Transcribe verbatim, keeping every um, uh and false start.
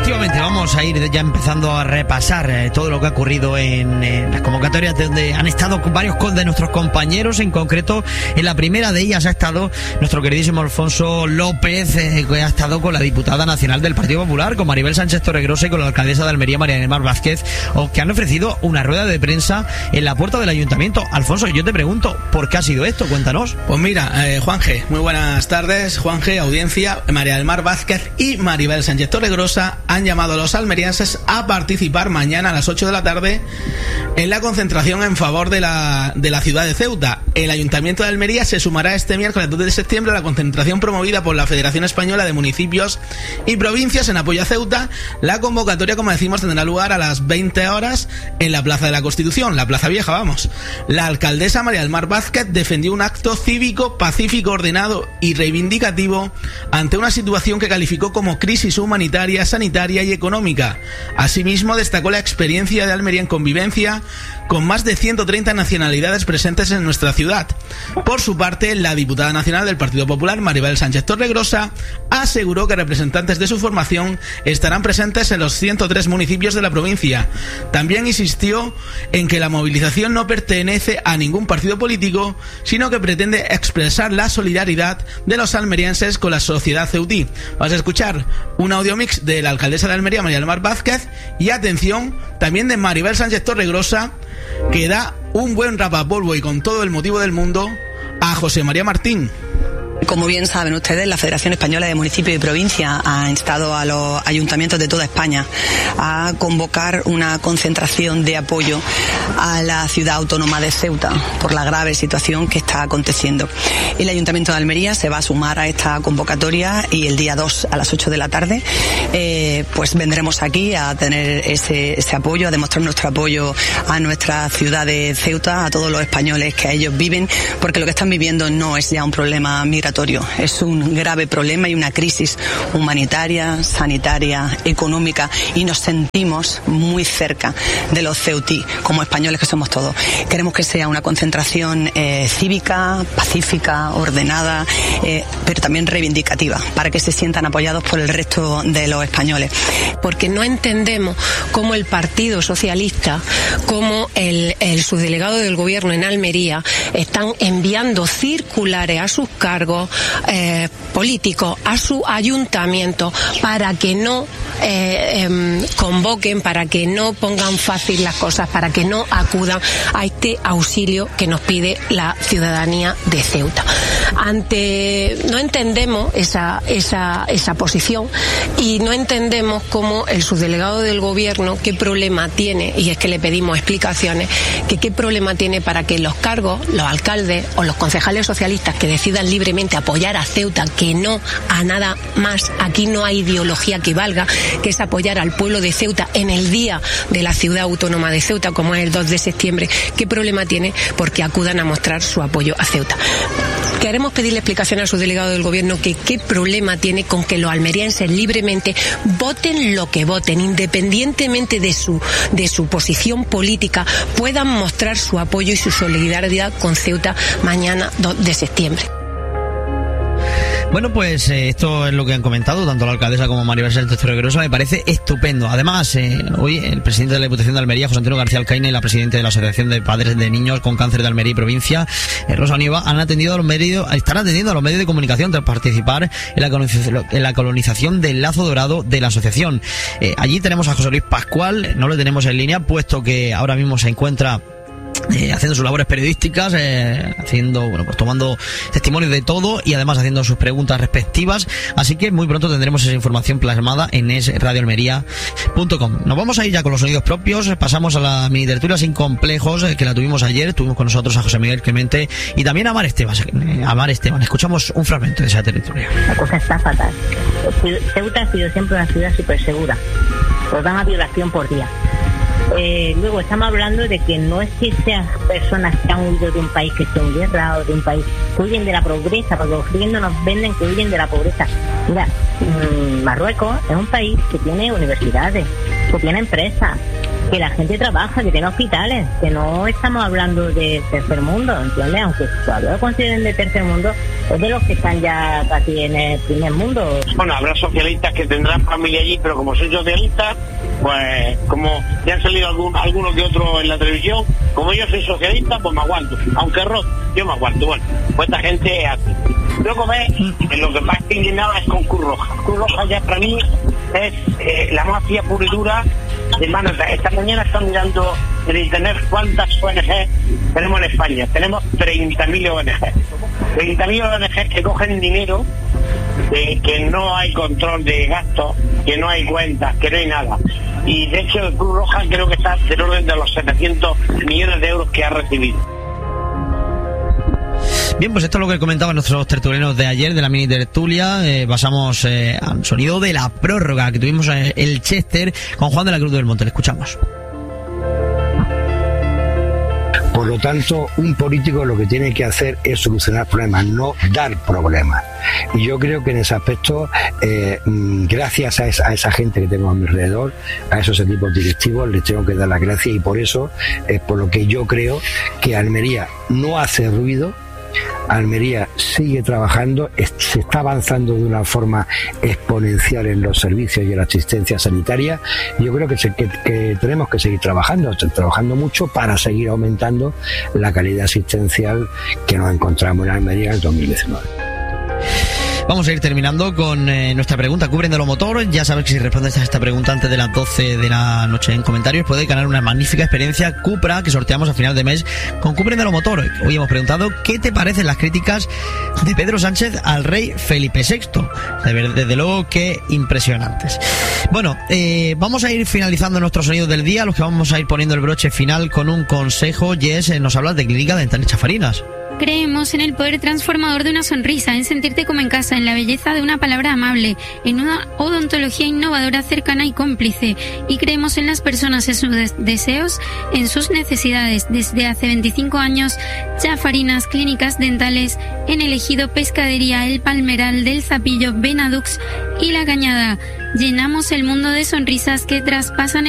Efectivamente, vamos a ir ya empezando a repasar eh, todo lo que ha ocurrido en, en las convocatorias donde han estado varios de nuestros compañeros. En concreto, en la primera de ellas ha estado nuestro queridísimo Alfonso López, eh, que ha estado con la diputada nacional del Partido Popular, con Maribel Sánchez Torregrosa y con la alcaldesa de Almería, María del Mar Vázquez, o que han ofrecido una rueda de prensa en la puerta del ayuntamiento. Alfonso, yo te pregunto, ¿por qué ha sido esto? Cuéntanos. Pues mira, eh, Juanje, muy buenas tardes, Juanje, audiencia. María del Mar Vázquez y Maribel Sánchez Torregrosa han llamado a los almerienses a participar mañana a las ocho de la tarde en la concentración en favor de la, de la ciudad de Ceuta. El Ayuntamiento de Almería se sumará este miércoles dos de septiembre a la concentración promovida por la Federación Española de Municipios y Provincias en apoyo a Ceuta. La convocatoria, como decimos, tendrá lugar a las veinte horas en la Plaza de la Constitución, la Plaza Vieja, vamos. La alcaldesa María del Mar Vázquez defendió un acto cívico, pacífico, ordenado y reivindicativo ante una situación que calificó como crisis humanitaria, sanitaria y económica. Asimismo, destacó la experiencia de Almería en convivencia con más de ciento treinta nacionalidades presentes en nuestra ciudad. Por su parte, la diputada nacional del Partido Popular, Maribel Sánchez Torregrosa, aseguró que representantes de su formación estarán presentes en los ciento tres municipios de la provincia. También insistió en que la movilización no pertenece a ningún partido político, sino que pretende expresar la solidaridad de los almerienses con la sociedad ceutí. Vas a escuchar un audiomix de la alcaldesa de Almería, María del Mar Vázquez, y atención, también de Maribel Sánchez Torregrosa, que da un buen rapapolvo y con todo el motivo del mundo a José María Martín. Como bien saben ustedes, la Federación Española de Municipios y Provincias ha instado a los ayuntamientos de toda España a convocar una concentración de apoyo a la ciudad autónoma de Ceuta por la grave situación que está aconteciendo. El Ayuntamiento de Almería se va a sumar a esta convocatoria y el día dos a las ocho de la tarde eh, pues vendremos aquí a tener ese, ese apoyo, a demostrar nuestro apoyo a nuestra ciudad de Ceuta, a todos los españoles que a ellos viven, porque lo que están viviendo no es ya un problema migratorio. Es un grave problema y una crisis humanitaria, sanitaria, económica, y nos sentimos muy cerca de los ceutí, como españoles que somos todos. Queremos que sea una concentración eh, cívica, pacífica, ordenada, eh, pero también reivindicativa, para que se sientan apoyados por el resto de los españoles. Porque no entendemos cómo el Partido Socialista, como el, el subdelegado del Gobierno en Almería, están enviando circulares a sus cargos Eh, políticos, a su ayuntamiento, para que no eh, eh, convoquen, para que no pongan fácil las cosas, para que no acudan a este auxilio que nos pide la ciudadanía de Ceuta. Ante no entendemos esa esa esa posición y no entendemos cómo el subdelegado del Gobierno, qué problema tiene, y es que le pedimos explicaciones, que qué problema tiene para que los cargos, los alcaldes o los concejales socialistas que decidan libremente apoyar a Ceuta, que no a nada más, aquí no hay ideología que valga, que es apoyar al pueblo de Ceuta en el día de la ciudad autónoma de Ceuta, como es el dos de septiembre, ¿qué problema tiene porque acudan a mostrar su apoyo a Ceuta? Queremos pedirle explicación a su delegado del Gobierno que qué problema tiene con que los almerienses libremente voten lo que voten, independientemente de su de su posición política, puedan mostrar su apoyo y su solidaridad con Ceuta mañana dos de septiembre. Bueno, pues eh, esto es lo que han comentado tanto la alcaldesa como Maribel Sánchez Torregrosa. Me parece estupendo. Además, eh, hoy el presidente de la Diputación de Almería, José Antonio García Alcaine, y la presidenta de la Asociación de Padres de Niños con Cáncer de Almería y Provincia, eh, Rosa Nieva, han atendido a los medios, están atendiendo a los medios de comunicación tras participar en la colonización, en la colonización del lazo dorado de la asociación. Eh, allí tenemos a José Luis Pascual, no lo tenemos en línea, puesto que ahora mismo se encuentra Eh, haciendo sus labores periodísticas, eh, haciendo, bueno, pues tomando testimonios de todo y además haciendo sus preguntas respectivas, así que muy pronto tendremos esa información plasmada en es radio almería punto com. Nos vamos a ir ya con los sonidos propios, pasamos a la mini tertulia sin complejos, eh, que la tuvimos ayer, tuvimos con nosotros a José Miguel Clemente y también a Mar Esteban, eh, a Mar Esteban. Escuchamos un fragmento de esa tertulia. La cosa está fatal. Ceuta ha sido siempre una ciudad súper segura, nos dan a violación por día. Eh, luego estamos hablando de que no es que sean personas que han huido de un país que esté en guerra o de un país que huyen de la pobreza, porque los gringos nos venden que huyen de la pobreza. Mira, mmm, Marruecos es un país que tiene universidades, que tiene empresas, que la gente trabaja, que tiene hospitales, que no estamos hablando de tercer mundo, ¿entiendes? Aunque todavía lo consideren de tercer mundo, es de los que están ya casi en el primer mundo. Bueno, habrá socialistas que tendrán familia allí, pero como soy socialista, pues como ya han salido algún, algunos que otros en la televisión, como yo soy socialista, pues me aguanto. Aunque roto, yo me aguanto. Bueno, pues esta gente es así. Luego ves, en lo que más te indignaba es con Cruz Roja. Cruz Roja ya para mí es eh, la mafia pura y dura de manos. Esta mañana están mirando en internet cuántas O N G tenemos en España. Tenemos treinta mil O N G. treinta mil O N G que cogen dinero, de que no hay control de gastos, que no hay cuentas, que no hay nada. Y de hecho el Cruz Roja creo que está del orden de los setecientos millones de euros que ha recibido. Bien, pues esto es lo que comentaban nuestros tertulianos de ayer, de la mini tertulia. Eh, pasamos eh, al sonido de la prórroga que tuvimos en el Chester con Juan de la Cruz del Monte. Le escuchamos. Por lo tanto, un político lo que tiene que hacer es solucionar problemas, no dar problemas. Y yo creo que en ese aspecto, eh, gracias a esa, a esa gente que tengo a mi alrededor, a esos equipos directivos, les tengo que dar las gracias, y por eso es por lo que yo creo que Almería no hace ruido. Almería sigue trabajando, se está avanzando de una forma exponencial en los servicios y en la asistencia sanitaria. Yo creo que, se, que, que tenemos que seguir trabajando, trabajando mucho para seguir aumentando la calidad asistencial que nos encontramos en Almería en el dos mil diecinueve. Vamos a ir terminando con eh, nuestra pregunta. ¿Cubren de los motores? Ya sabes que si respondes a esta pregunta antes de las doce de la noche en comentarios, puedes ganar una magnífica experiencia Cupra que sorteamos a final de mes con Cubren de los motores. Hoy hemos preguntado ¿qué te parecen las críticas de Pedro Sánchez al rey Felipe sexto? De ver, desde luego que impresionantes. Bueno, eh, vamos a ir finalizando nuestros sonidos del día, los que vamos a ir poniendo el broche final con un consejo. Jess, eh, nos hablas de Clínica Dental Chafarinas. Creemos en el poder transformador de una sonrisa, en sentirte como en casa, en la belleza de una palabra amable, en una odontología innovadora, cercana y cómplice. Y creemos en las personas, en sus des- deseos, en sus necesidades. Desde hace veinticinco años, Chafarinas Clínicas Dentales en el Ejido, Pescadería, El Palmeral, del Zapillo, Benadux y La Cañada. Llenamos el mundo de sonrisas que traspasan